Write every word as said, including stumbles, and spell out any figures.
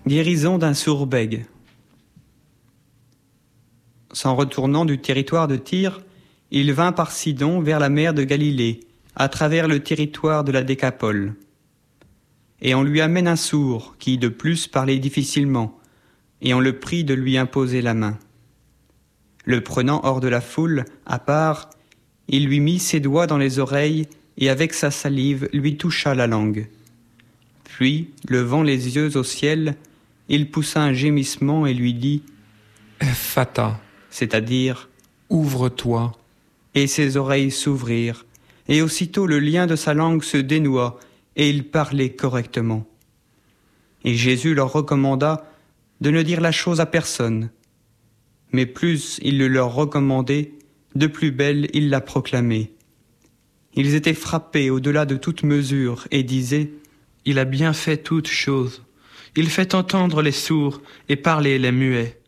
Guérison d'un sourd-bègue. S'en retournant du territoire de Tyr, il vint par Sidon vers la mer de Galilée, à travers le territoire de la Décapole. Et on lui amène un sourd, qui de plus parlait difficilement, et on le prie de lui imposer la main. Le prenant hors de la foule, à part, il lui mit ses doigts dans les oreilles, et avec sa salive lui toucha la langue. Puis, levant les yeux au ciel, il poussa un gémissement et lui dit « Ephphatha », c'est-à-dire « Ouvre-toi ». Et ses oreilles s'ouvrirent, et aussitôt le lien de sa langue se dénoua, et il parlait correctement. Et Jésus leur recommanda de ne dire la chose à personne. Mais plus il le leur recommandait, de plus belle il la proclamait. Ils étaient frappés au-delà de toute mesure, et disaient « Il a bien fait toutes choses. Il fait entendre les sourds et parler les muets.